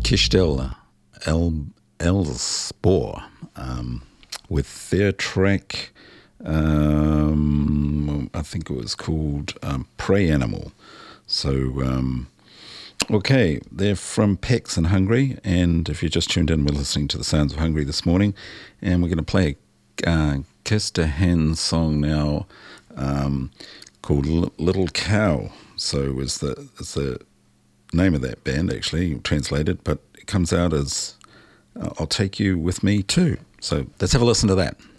Kistel Elspor with their track, I think it was called Prey Animal. So, okay, they're from Pécs in Hungary, and if you just tuned in, we're listening to the sounds of Hungary this morning, and we're going to play a Kester Hen song now called Little Cow. So is the name of that band, actually, translated, but it comes out as I'll Take You With Me Too. So let's have a listen to that.